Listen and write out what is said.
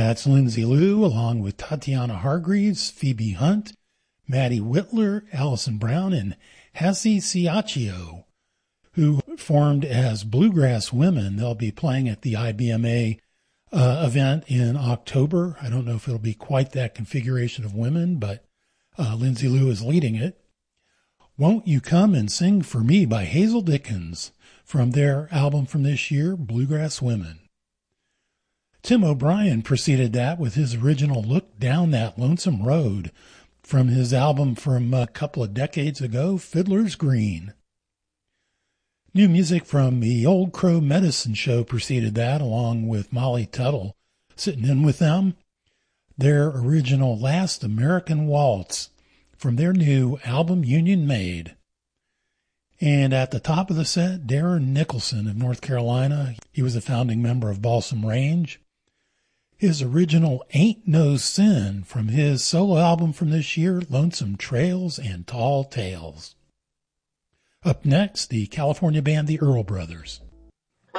That's Lindsay Lou, along with Tatiana Hargreaves, Phoebe Hunt, Maddie Whitler, Allison Brown, and Hassie Ciaccio, who formed as Bluegrass Women. They'll be playing at the IBMA event in October. I don't know if it'll be quite that configuration of women, but Lindsay Lou is leading it. Won't You Come and Sing for Me by Hazel Dickens from their album from this year, Bluegrass Women. Tim O'Brien preceded that with his original Look Down That Lonesome Road from his album from a couple of decades ago, Fiddler's Green. New music from the Old Crow Medicine Show preceded that, along with Molly Tuttle sitting in with them. Their original Last American Waltz from their new album Union Made. And at the top of the set, Darren Nicholson of North Carolina. He was a founding member of Balsam Range. His original Ain't No Sin from his solo album from this year, Lonesome Trails and Tall Tales. Up next, the California band The Earl Brothers.